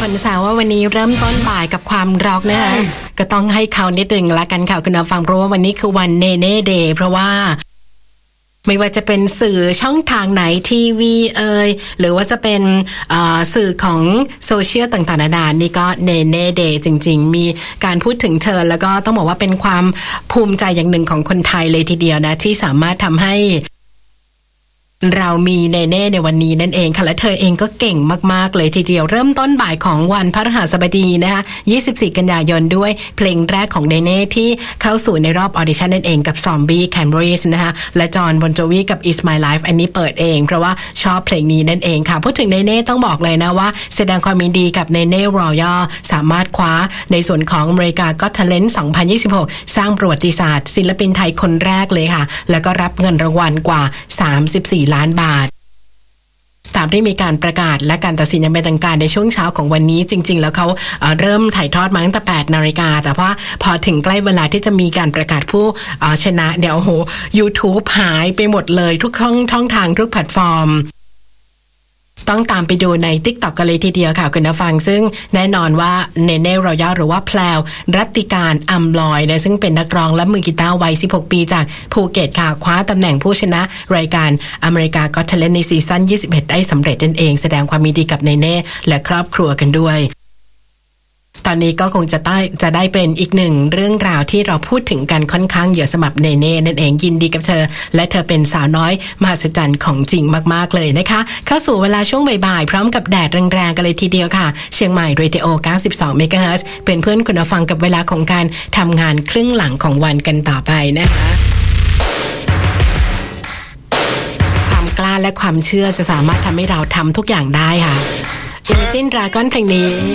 คนแซวว่าวันนี้เริ่มต้นบ่ายกับความร็อกนะคะก็ต้องให้เขานิดนึงละกันค่ะคุณผู้ฟังเพราะว่าวันนี้คือวันเนเน่เดย์เพราะว่าไม่ว่าจะเป็นสื่อช่องทางไหนทีวีหรือว่าจะเป็นสื่อของโซเชียลต่างๆนานานี่ก็เนเน่เดย์จริงๆมีการพูดถึงเธอแล้วก็ต้องบอกว่าเป็นความภูมิใจอย่างหนึ่งของคนไทยเลยทีเดียวนะที่สามารถทำให้เรามีเนเน่ในวันนี้นั่นเองค่ะและเธอเองก็เก่งมากๆเลยทีเดียวเริ่มต้นบ่ายของวันพฤหัสบดีนะคะ24กันยายนด้วยเพลงแรกของเนเน่ที่เข้าสู่ในรอบออดิชั่นนั่นเองกับ Zombie Cambridge นะคะและจอห์น บอนโจวีกับ It's My Life อันนี้เปิดเองเพราะว่าชอบเพลงนี้นั่นเองค่ะพูดถึงเนเน่ต้องบอกเลยนะว่าแสดงความยินดีกับเนเน่รอยัลสามารถคว้าในส่วนของอเมริกาGot Talent 2026สร้างประวัติศาสตร์ศิลปินไทยคนแรกเลยค่ะแล้วก็รับเงินรางวัลกว่า34 ล้านบาทตามที่มีการประกาศและการตัดสินอย่างเป็นทางการในช่วงเช้าของวันนี้จริงๆแล้วเขาเริ่มถ่ายทอดมาตั้งแต่ 8 นาฬิกาแต่ว่าพอถึงใกล้เวลาที่จะมีการประกาศผู้ชนะเดี๋ยวYouTube หายไปหมดเลยทุกช่องทางทุกแพลตฟอร์มต้องตามไปดูใน TikTok กันเลยทีเดียวค่ะคุณผู้ฟังซึ่งแน่นอนว่าเนเน่รอยัลหรือว่าแพลวรัตติการอำลอยนะซึ่งเป็นนักร้องและมือกีตาร์วัย16 ปีจากภูเก็ตค่ะคว้าตำแหน่งผู้ชนะรายการอเมริกาก็อต เทเลนต์ในซีซั่น21ได้สำเร็จนั่นเองแสดงความยินดีกับเนเน่และครอบครัวกันด้วยตอนนี้ก็คงจะได้เป็นอีกหนึ่งเรื่องราวที่เราพูดถึงกันค่อนข้างเยอะสำหรับเนเน่นั่นเองยินดีกับเธอและเธอเป็นสาวน้อยมหัศจรรย์ของจริงมากๆเลยนะคะเข้าสู่เวลาช่วงบ่ายๆพร้อมกับแดดแรงๆกันเลยทีเดียวค่ะเชียงใหม่เรดิโอ 92 เมกะเฮิรตซ์เป็นเพื่อนคุณผู้ฟังกับเวลาของการทำงานครึ่งหลังของวันกันต่อไปนะคะความกล้าและความเชื่อจะสามารถทำให้เราทำทุกอย่างได้ค่ะImagine Dragon เพลงนี้